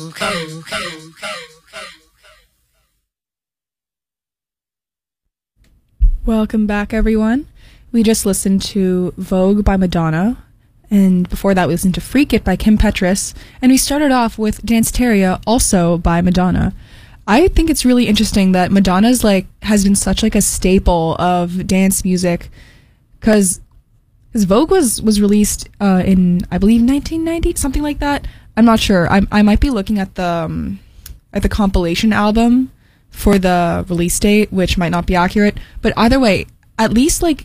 Welcome back, everyone. We just listened to Vogue by Madonna, and before that we listened to Freak It by Kim Petras, and we started off with Danceteria, also by Madonna. I think it's really interesting that Madonna's has been such a staple of dance music, because Vogue was released in, I believe, 1990, something like that. I'm not sure. I might be looking at the compilation album for the release date, which might not be accurate. But either way, at least at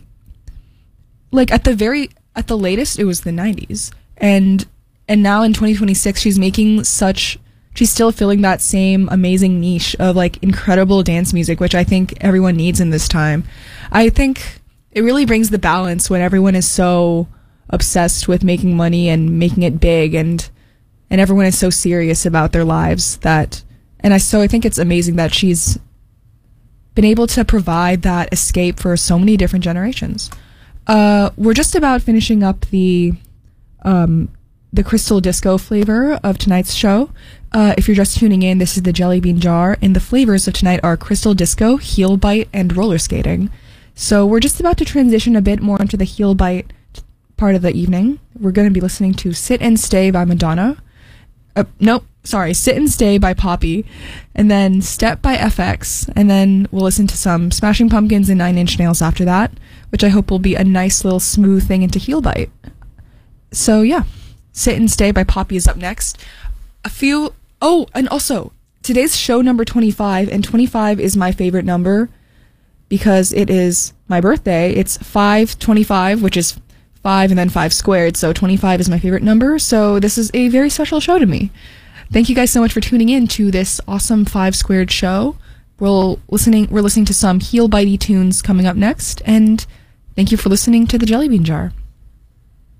the latest, it was the 90s, and now in 2026, she's still filling that same amazing niche of incredible dance music, which I think everyone needs in this time. I think it really brings the balance when everyone is so obsessed with making money and making it big, and everyone is so serious about their lives so I think it's amazing that she's been able to provide that escape for so many different generations. We're just about finishing up the crystal disco flavor of tonight's show. If you're just tuning in, this is the Jelly Bean Jar, and the flavors of tonight are crystal disco, heel bite, and roller skating. So we're just about to transition a bit more into the heel bite part of the evening. We're going to be listening to Sit and Stay by Madonna. Sit and Stay by Poppy, and then Step by FX, and then we'll listen to some Smashing Pumpkins and Nine Inch Nails after that, which I hope will be a nice little smooth thing into heel bite. So yeah, Sit and Stay by Poppy is up next. And also, today's show number 25, and 25 is my favorite number because it is my birthday. It's 525, which is 5 and then 5 squared, so 25 is my favorite number, so this is a very special show to me. Thank you guys so much for tuning in to this awesome 5 squared show. We're listening to some heel bitey tunes coming up next, and thank you for listening to the Jelly Bean Jar.